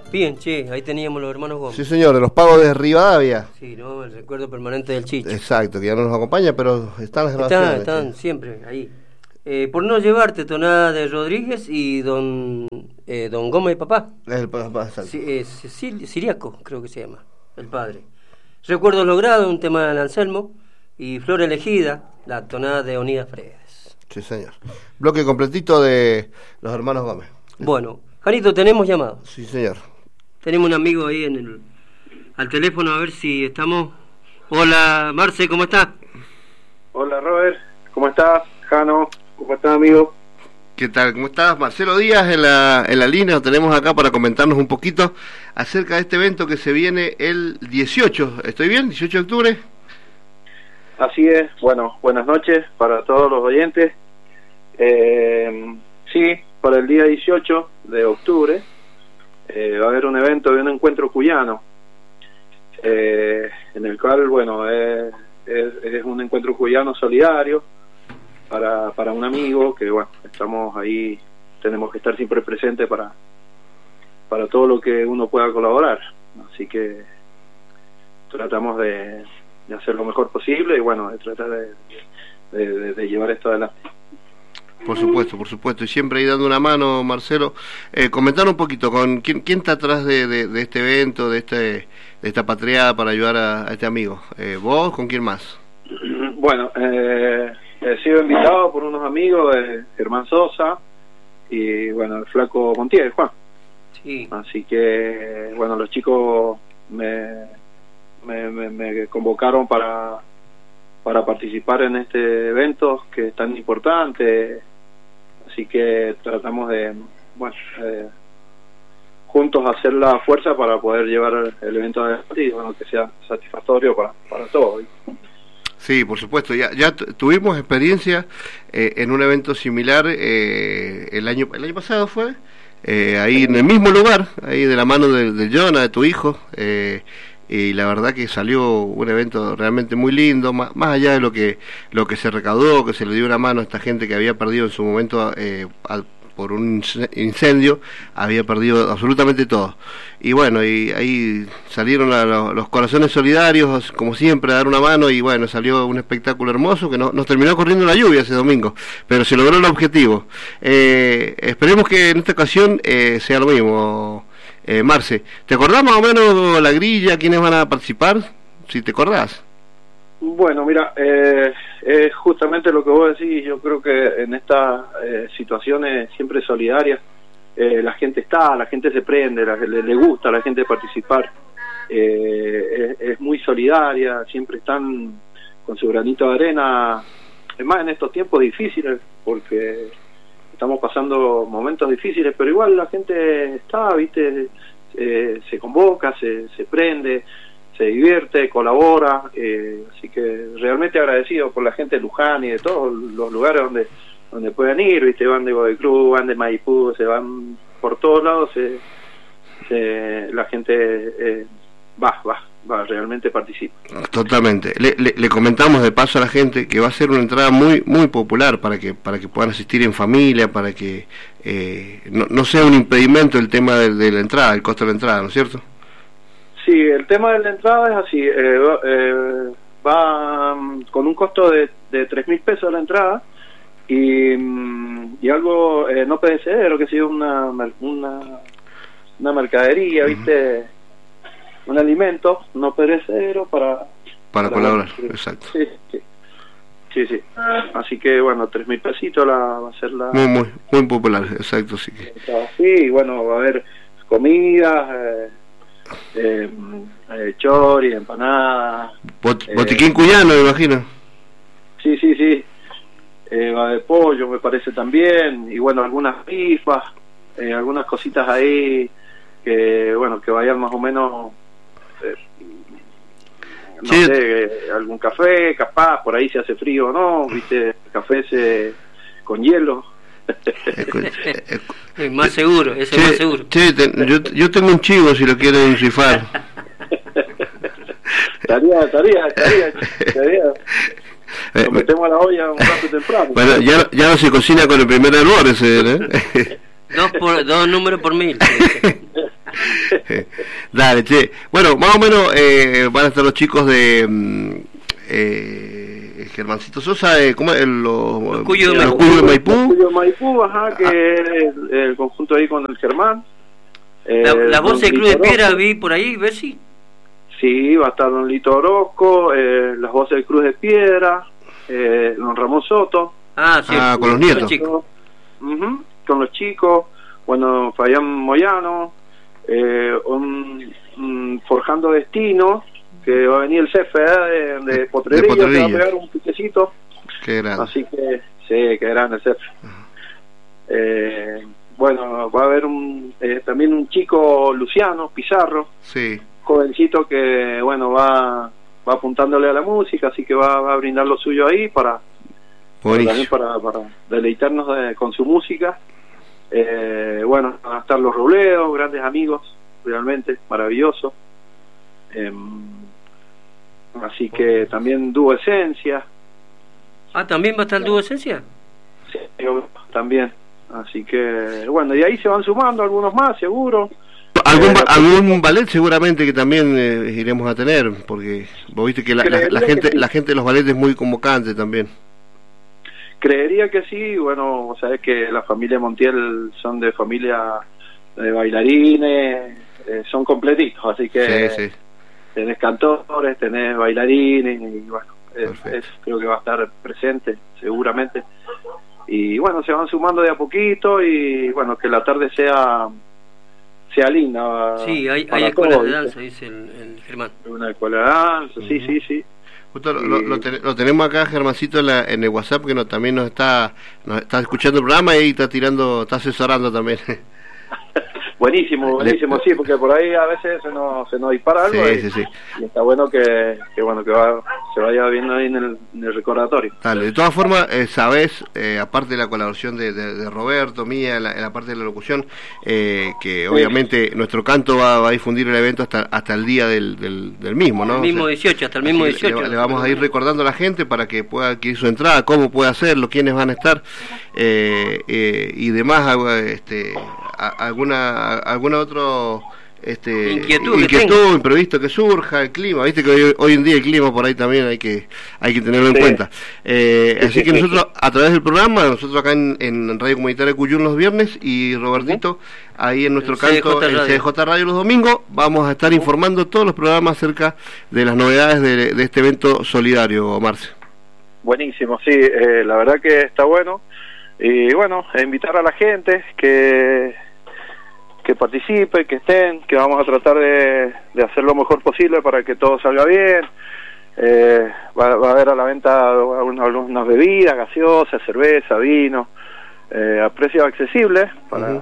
Bien, che, ahí teníamos los hermanos Gómez. Sí, señor, de los pagos de Rivadavia. Sí, ¿no? El recuerdo permanente del Chicho. Exacto, que ya no nos acompaña, pero están las grabaciones. Están siempre ahí. Por no llevarte tonada de Rodríguez y don Gómez, papá. El papá, exacto. Siriaco, creo que se llama, el padre. Recuerdos logrados, un tema de Anselmo. Y Flor elegida, la tonada de Onida Fredes. Sí, señor. Bloque completito de los hermanos Gómez. Bueno, Jarito, tenemos llamado. Sí, señor. Tenemos un amigo ahí al teléfono, a ver si estamos. Hola, Marce, ¿cómo estás? Hola, Robert, ¿cómo estás? Jano, ¿cómo estás, amigo? ¿Qué tal? ¿Cómo estás? Marcelo Díaz en la línea. Lo tenemos acá para comentarnos un poquito acerca de este evento que se viene el 18. ¿Estoy bien? ¿18 de octubre? Así es. Bueno, buenas noches para todos los oyentes. Sí, para el día 18 de octubre va a haber un evento de un encuentro cuyano, en el cual, bueno, es un encuentro cuyano solidario para un amigo que, bueno, estamos ahí, tenemos que estar siempre presentes para todo lo que uno pueda colaborar. Así que tratamos de hacer lo mejor posible y, bueno, de tratar de llevar esto adelante. Por supuesto, y siempre ahí dando una mano, Marcelo. Comentar un poquito, con quién está atrás de este evento, de esta patriada para ayudar a este amigo. ¿Vos? ¿Con quién más? Bueno, he sido invitado por unos amigos, Germán Sosa y, bueno, el flaco Montiel, Juan. Sí. Así que, bueno, los chicos me convocaron para participar en este evento que es tan importante. Así que tratamos de, bueno, juntos hacer la fuerza para poder llevar el evento adelante y, bueno, que sea satisfactorio para todos. Sí, por supuesto. Ya tuvimos experiencia en un evento similar el año pasado, fue ahí en el mismo lugar, ahí de la mano de Jonah, de tu hijo. Y la verdad que salió un evento realmente muy lindo, más allá de lo que se recaudó, que se le dio una mano a esta gente que había perdido en su momento por un incendio, había perdido absolutamente todo. Y bueno, y ahí salieron los corazones solidarios, como siempre, a dar una mano, y bueno, salió un espectáculo hermoso que nos terminó corriendo la lluvia ese domingo, pero se logró el objetivo. Esperemos que en esta ocasión sea lo mismo. Marce, ¿te acordás más o menos la grilla, quiénes van a participar? Si te acordás. Bueno, mira, es justamente lo que vos decís. Yo creo que en estas situaciones siempre solidarias, la gente se prende, le gusta a la gente participar, es muy solidaria, siempre están con su granito de arena, es más en estos tiempos difíciles, porque estamos pasando momentos difíciles, pero igual la gente está, ¿viste? Se convoca, se prende, se divierte, colabora, así que realmente agradecido por la gente de Luján y de todos los lugares donde pueden ir, ¿viste? Van de Godoy Cruz, van de Maipú, se van por todos lados, la gente va, realmente participa. Totalmente. Le comentamos de paso a la gente que va a ser una entrada muy muy popular para que puedan asistir en familia, para que no sea un impedimento el tema de la entrada, el costo de la entrada, ¿no es cierto? Sí, el tema de la entrada es así, va con un costo de 3.000 pesos la entrada y algo no perecedero, que sea una mercadería, ¿viste? Un alimento no perecedero para colaborar, exacto. Sí. Así que, bueno, 3.000 pesitos va a ser la... Muy popular, exacto, sí. Sí, bueno, va a haber comidas, chori, empanadas... botiquín cuyano, me imagino. Sí. Va a haber pollo, me parece también, y bueno, algunas rifas, algunas cositas ahí que, bueno, que vayan más o menos... no sé, algún café, capaz, por ahí se hace frío o no, ¿viste? Café con hielo. Es más seguro, ese es más seguro. Yo tengo un chivo si lo quieren rifar. Estaría. Lo metemos a la olla un rato temprano. Bueno, ya no se cocina con el primer hervor ese, ¿eh? Dos números por 1000. Dale, che. Bueno, más o menos van a estar los chicos de Germancito Sosa, ¿cómo es? Los Cuyos de Maipú. Los Cuyos de Maipú, ajá, que es el conjunto ahí con el Germán. La voz del Cruz de Piedra vi por ahí, ver si. Sí, va a estar don Lito Orozco, las voces del Cruz de Piedra, don Ramón Soto. Sí, con los nietos. Con los chicos, bueno, Fabián Moyano, un Forjando Destino, que va a venir el jefe de Potrerillo, que va a pegar un piquecito. Qué grande. Así que, sí, qué grande el jefe. Bueno, va a haber también un chico Luciano Pizarro, sí, jovencito que, bueno, va apuntándole a la música, así que va a brindar lo suyo ahí para deleitarnos con su música. Bueno, van a estar los Robledos, grandes amigos, realmente maravilloso. Así que también Dúo Esencia. ¿También va a estar el Dúo Esencia? Sí, también. Así que, bueno, y ahí se van sumando algunos más, seguro. Algún ballet seguramente que también iremos a tener, porque vos viste que la gente de los ballets es muy convocante también. Creería que sí. Bueno, sabés que la familia Montiel son de familia de bailarines, son completitos, así que sí. Tenés cantores, tenés bailarines, y bueno, creo que va a estar presente seguramente. Y bueno, se van sumando de a poquito, y bueno, que la tarde sea linda. Sí, hay escuelas de danza, dice el Germán. Una escuela de danza, sí. Justo lo tenemos acá, Germancito, en el WhatsApp, que también nos está escuchando el programa y está asesorando también. Buenísimo, sí, porque por ahí a veces se nos dispara algo, sí. Y está bueno que se vaya viendo ahí en el recordatorio. Dale, de todas formas, sabés, aparte de la colaboración de Roberto, mía, en la parte de la locución, que obviamente nuestro canto va a difundir el evento hasta el día del mismo, ¿no? El mismo 18, hasta el mismo 18. Le vamos a ir recordando a la gente para que pueda adquirir su entrada, cómo puede hacerlo, quiénes van a estar, y demás, alguna otro inquietud, imprevisto que surja, el clima, viste que hoy en día el clima por ahí también hay que tenerlo en cuenta, así que nosotros a través del programa, nosotros acá en Radio Comunitaria Cuyún los viernes, y Robertito ahí en nuestro canto en CJ Radio los domingos, vamos a estar informando todos los programas acerca de las novedades de este evento solidario, Marce. Buenísimo, sí, la verdad que está bueno, y bueno, invitar a la gente que participe, que estén, que vamos a tratar de hacer lo mejor posible para que todo salga bien. Va a haber a la venta algunas bebidas, gaseosas, cerveza, vino, a precios accesibles para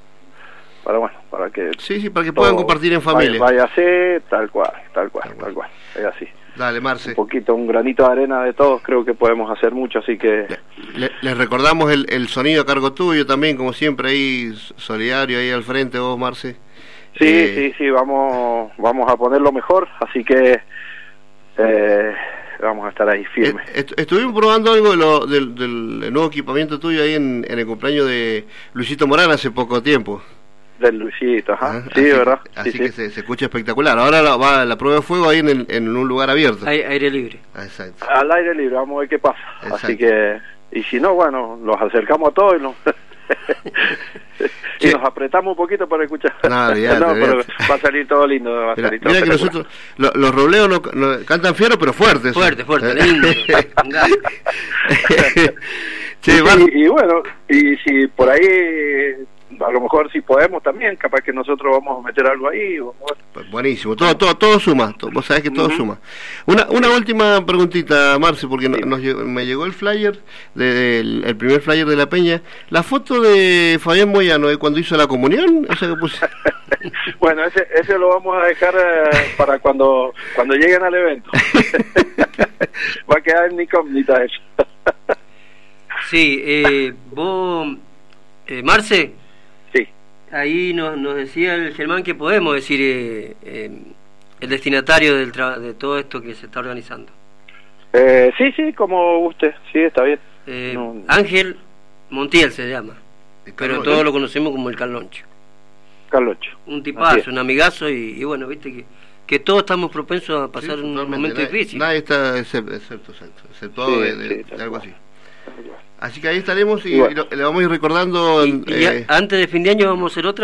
que para que puedan compartir en familia. Vaya a ser tal cual, es así. Dale, Marce. Un granito de arena de todos, creo que podemos hacer mucho, así que... Les recordamos el sonido a cargo tuyo también, como siempre, ahí solidario, ahí al frente vos, Marce. Sí, vamos a ponerlo mejor, así que vamos a estar ahí firmes. Estuvimos probando algo del nuevo equipamiento tuyo ahí en el cumpleaños de Luisito Morán hace poco tiempo. Del Luisito, ajá. Sí, ¿verdad? Así sí, que se escucha espectacular. Ahora va la prueba de fuego ahí en un lugar abierto. Aire libre. Exacto. Al aire libre, vamos a ver qué pasa. Exacto. Así que, y si no, bueno, los acercamos a todos y nos apretamos un poquito para escuchar. Pero va a salir todo lindo. Mira que nosotros, los Robleos no cantan fieros, pero fuertes. Fuerte, lindo. Y bueno, y si por ahí... a lo mejor si podemos también, capaz que nosotros vamos a meter algo ahí. Buenísimo, todo suma, vos sabés que todo suma. Una última preguntita, Marce, porque me llegó el flyer, el primer flyer de la Peña, la foto de Fabián Moyano de cuando hizo la comunión, esa que puse. Bueno, ese lo vamos a dejar para cuando lleguen al evento. Va a quedar en incógnita eso. Sí, vos, Marce. Ahí nos decía el Germán que podemos decir el destinatario de todo esto que se está organizando. Sí, como guste, sí, está bien. Ángel Montiel se llama, pero todos lo conocemos como el Carloncho. Carlocho. Un tipazo, un amigazo y bueno, viste que todos estamos propensos a pasar un momento difícil. Nadie está exceptuado de algo así. Así que ahí estaremos y le vamos a ir recordando. Y antes de fin de año vamos a hacer otra.